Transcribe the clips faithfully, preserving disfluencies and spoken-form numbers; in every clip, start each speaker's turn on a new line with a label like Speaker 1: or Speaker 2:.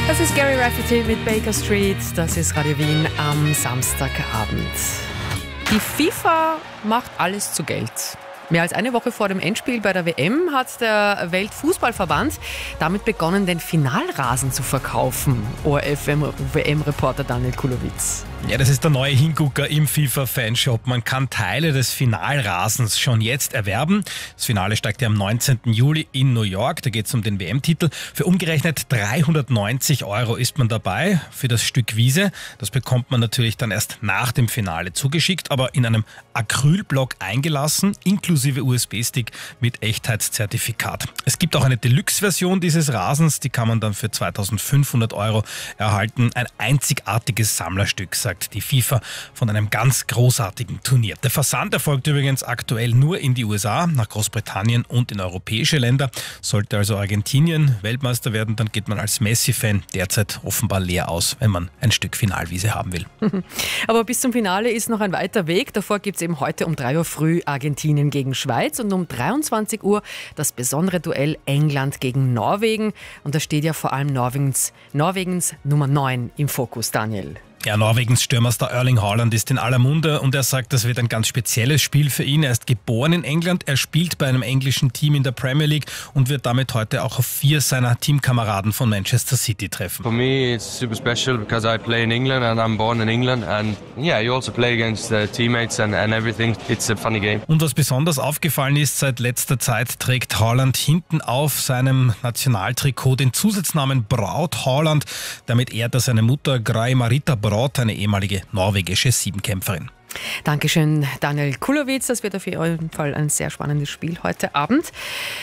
Speaker 1: Das ist Gary Rafferty mit Baker Street. Das ist Radio Wien am Samstagabend. Die FIFA macht alles zu Geld. Mehr als eine Woche vor dem Endspiel bei der W M hat der Weltfußballverband damit begonnen, den Finalrasen zu verkaufen. O R F-W M-Reporter Daniel Kulowitz.
Speaker 2: Ja, das ist der neue Hingucker im FIFA-Fanshop. Man kann Teile des Finalrasens schon jetzt erwerben. Das Finale steigt ja am neunzehnten Juli in New York. Da geht es um den W M-Titel. Für umgerechnet dreihundertneunzig Euro ist man dabei für das Stück Wiese. Das bekommt man natürlich dann erst nach dem Finale zugeschickt, aber in einem Acrylblock eingelassen, inklusive U S B-Stick mit Echtheitszertifikat. Es gibt auch eine Deluxe-Version dieses Rasens, die kann man dann für zweitausendfünfhundert Euro erhalten. Ein einzigartiges Sammlerstück, sagt die FIFA, von einem ganz großartigen Turnier. Der Versand erfolgt übrigens aktuell nur in die U S A, nach Großbritannien und in europäische Länder. Sollte also Argentinien Weltmeister werden, dann geht man als Messi-Fan derzeit offenbar leer aus, wenn man ein Stück Finalwiese haben will.
Speaker 1: Aber bis zum Finale ist noch ein weiter Weg. Davor gibt es eben heute um drei Uhr früh Argentinien gegen Schweiz und um dreiundzwanzig Uhr das besondere Duell England gegen Norwegen. Und da steht ja vor allem Norwegens, Norwegens Nummer neun im Fokus, Daniel.
Speaker 2: Ja, Norwegens Stürmerstar Erling Haaland ist in aller Munde und er sagt, das wird ein ganz spezielles Spiel für ihn. Er ist geboren in England, er spielt bei einem englischen Team in der Premier League und wird damit heute auch auf vier seiner Teamkameraden von Manchester City treffen.
Speaker 3: For me it's super special because I play in England and I'm born in England and yeah, you also play against uh, teammates and, and everything. It's a funny game.
Speaker 2: Und was besonders aufgefallen ist, seit letzter Zeit trägt Haaland hinten auf seinem Nationaltrikot den Zusatznamen Braut Haaland. Damit ehrt er seine Mutter Gray Marita Braut, eine ehemalige norwegische Siebenkämpferin.
Speaker 1: Dankeschön, Daniel Kulowitz. Das wird auf jeden Fall ein sehr spannendes Spiel heute Abend.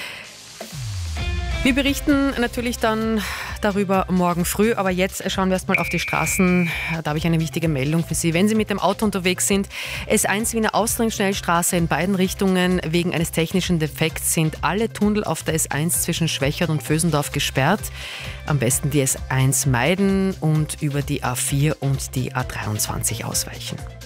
Speaker 1: Wir berichten natürlich dann darüber morgen früh, aber jetzt schauen wir erstmal auf die Straßen. Da habe ich eine wichtige Meldung für Sie. Wenn Sie mit dem Auto unterwegs sind, S eins Wiener Austring-Schnellstraße in beiden Richtungen wegen eines technischen Defekts sind alle Tunnel auf der S eins zwischen Schwächert und Vösendorf gesperrt. Am besten die S eins meiden und über die A vier und die A dreiundzwanzig ausweichen.